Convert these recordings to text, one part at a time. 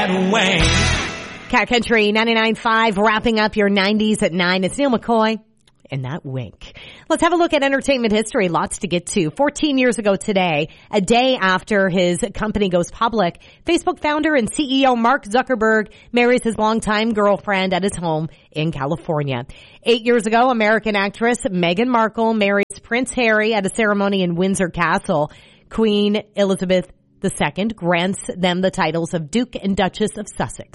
that Wayne. Cat Country 99.5, wrapping up your 90s at 9. It's Neil McCoy and that wink. Let's have a look at entertainment history. Lots to get to. 14 years ago today, a day after his company goes public, Facebook founder and CEO Mark Zuckerberg marries his longtime girlfriend at his home in California. 8 years ago, American actress Meghan Markle marries Prince Harry at a ceremony in Windsor Castle. Queen Elizabeth II grants them the titles of Duke and Duchess of Sussex.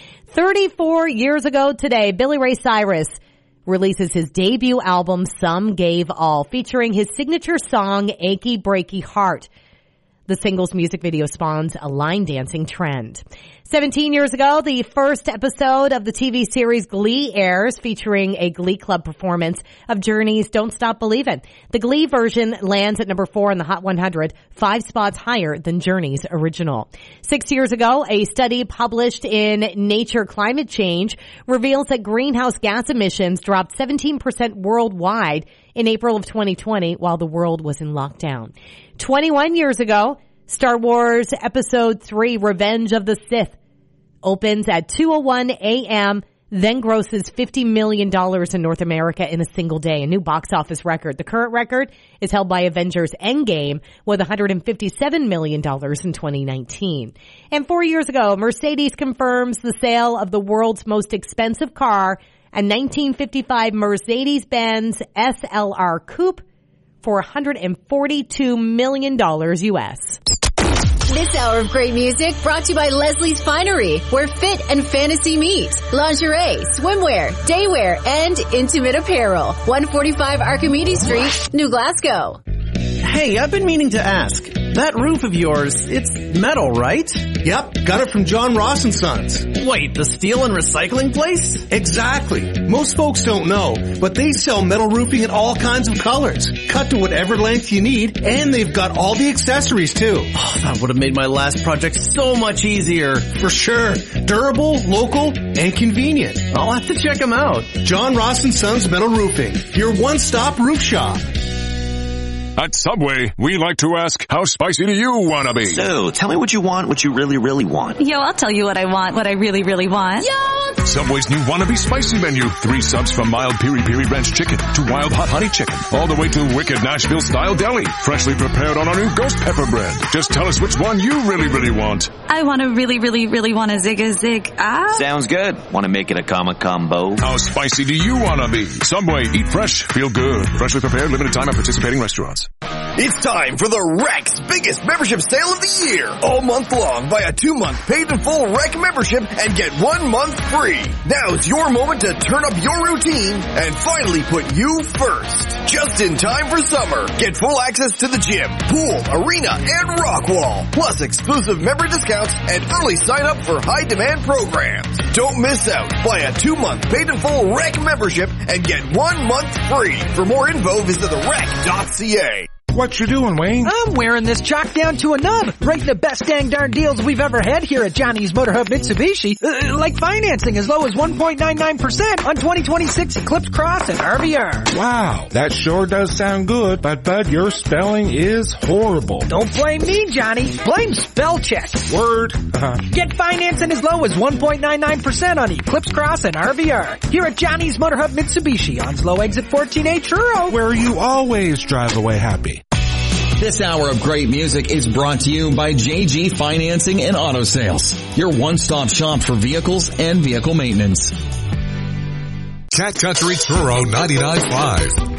34 years ago today, Billy Ray Cyrus releases his debut album, Some Gave All, featuring his signature song, Achy Breaky Heart. The single's music video spawns a line dancing trend. 17 years ago, the first episode of the TV series Glee airs, featuring a Glee Club performance of Journey's Don't Stop Believin'. The Glee version lands at number 4 in the Hot 100, 5 spots higher than Journey's original. 6 years ago, a study published in Nature Climate Change reveals that greenhouse gas emissions dropped 17% worldwide in April of 2020 while the world was in lockdown. 21 years ago, Star Wars Episode 3, Revenge of the Sith, opens at 2:01 a.m., then grosses $50 million in North America in a single day, a new box office record. The current record is held by Avengers Endgame with $157 million in 2019. And 4 years ago, Mercedes confirms the sale of the world's most expensive car, a 1955 Mercedes-Benz SLR Coupe, for $142 million U.S. This hour of great music brought to you by Leslie's Finery, where fit and fantasy meet. Lingerie, swimwear, daywear, and intimate apparel. 145 Archimedes Street, New Glasgow. Hey, I've been meaning to ask. That roof of yours, it's metal, right? Yep, got it from John Ross & Sons. Wait, the steel and recycling place? Exactly. Most folks don't know, but they sell metal roofing in all kinds of colors. Cut to whatever length you need, and they've got all the accessories too. Oh, that would have made my last project so much easier. For sure. Durable, local, and convenient. I'll have to check them out. John Ross & Sons Metal Roofing, your one-stop roof shop. At Subway, we like to ask, how spicy do you want to be? So, tell me what you want, what you really, really want. Yo, I'll tell you what I want, what I really, really want. Yo! Subway's new Wannabe Spicy menu. 3 subs from mild piri-piri ranch chicken to wild hot honey chicken. All the way to wicked Nashville-style deli. Freshly prepared on our new ghost pepper bread. Just tell us which one you really, really want. I want to really, really, really want a zig. Ah. Sounds good. Want to make it a combo? How spicy do you want to be? Subway, eat fresh, feel good. Freshly prepared, limited time at participating restaurants. It's time for the Rec's biggest membership sale of the year. All month long, buy a 2-month paid-in-full Rec membership and get 1 month free. Now's your moment to turn up your routine and finally put you first. Just in time for summer. Get full access to the gym, pool, arena, and rock wall. Plus exclusive member discounts and early sign up for high-demand programs. Don't miss out. Buy a 2-month paid-in-full Rec membership and get 1 month free. For more info, visit therec.ca. What you doing, Wayne? I'm wearing this chalk down to a nub, rating the best dang darn deals we've ever had here at Johnny's Motor Hub Mitsubishi. Like financing as low as 1.99% on 2026 Eclipse Cross and RVR. Wow, that sure does sound good, but Bud, your spelling is horrible. Don't blame me, Johnny. Blame spell check. Word. Get financing as low as 1.99% on Eclipse Cross and RVR. Here at Johnny's Motor Hub Mitsubishi on Slow Exit 14A Truro, where you always drive away happy. This hour of great music is brought to you by JG Financing and Auto Sales, your one-stop shop for vehicles and vehicle maintenance. Cat Country Truro 99.5.